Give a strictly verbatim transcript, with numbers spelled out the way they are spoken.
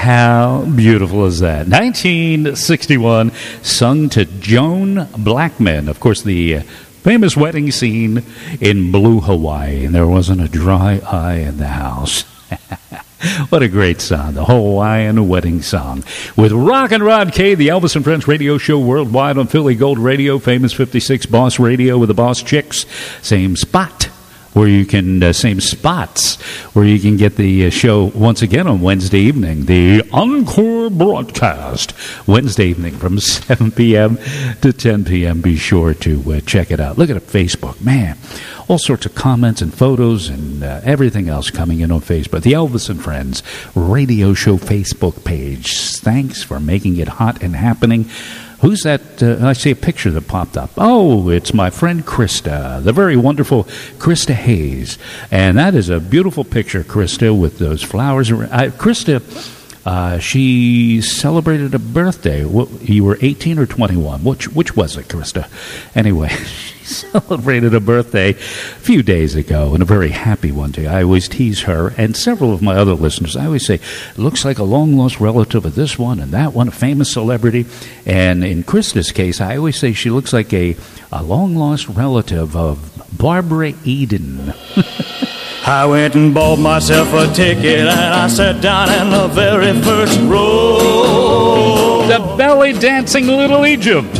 How beautiful is that? nineteen sixty-one, sung to Joan Blackman. Of course, the uh, famous wedding scene in Blue Hawaii. And there wasn't a dry eye in the house. What a great song, the Hawaiian wedding song. With Rockin' Rod K, the Elvis and Friends radio show worldwide on Philly Gold Radio, Famous fifty-six Boss Radio with the Boss Chicks. Same spot where you can, uh, same spots where you can get the uh, show once again on Wednesday evening. The Encore broadcast, Wednesday evening from seven p.m. to ten p.m. Be sure to uh, check it out. Look at it, Facebook. Man, all sorts of comments and photos and uh, everything else coming in on Facebook. The Elvis and Friends radio show Facebook page. Thanks for making it hot and happening. Who's that? Uh, I see a picture that popped up. Oh, it's my friend Krista, the very wonderful Krista Hayes. And that is a beautiful picture, Krista, with those flowers. I, Krista, uh, she celebrated a birthday. What, you were eighteen or twenty-one? Which, which was it, Krista? Anyway, she celebrated a birthday a few days ago, and a very happy one too. I always tease her and several of my other listeners. I always say, looks like a long-lost relative of this one and that one, a famous celebrity. And in Krista's case, I always say she looks like a, a long-lost relative of Barbara Eden. I went and bought myself a ticket and I sat down in the very first row. The belly dancing Little Egypt.